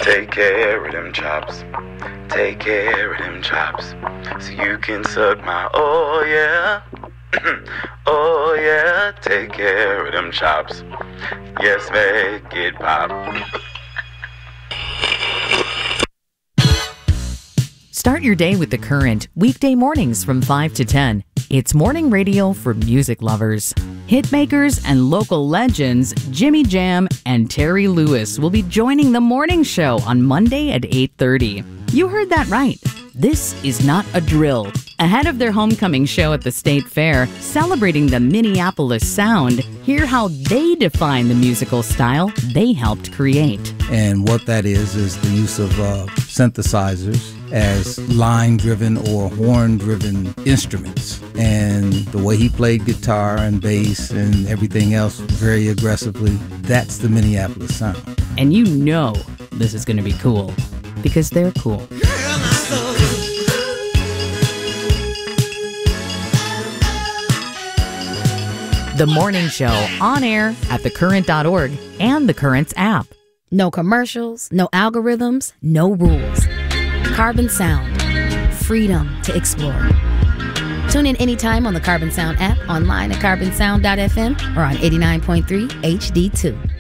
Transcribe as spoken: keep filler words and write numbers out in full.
Take care of them chops. Take care of them chops. So you can suck my, oh yeah. Oh yeah. Take care of them chops. Yes, make it pop. Start your day with The Current, weekday mornings from five to ten. It's morning radio for music lovers. Hitmakers and local legends Jimmy Jam and Terry Lewis will be joining the morning show on Monday at eight thirty. You heard that right. This is not a drill. Ahead of their homecoming show at the State Fair, celebrating the Minneapolis sound, hear how they define the musical style they helped create. And what that is, is the use of uh, synthesizers as line-driven or horn-driven instruments. And the way he played guitar and bass and everything else very aggressively, that's the Minneapolis sound. And you know this is going to be cool, because they're cool. The Morning Show, on air at the current dot org and the Currents app. No commercials, no algorithms, no rules. Carbon Sound. Freedom to explore. Tune in anytime on the Carbon Sound app, online at carbon sound dot f m, or on eighty-nine point three H D two.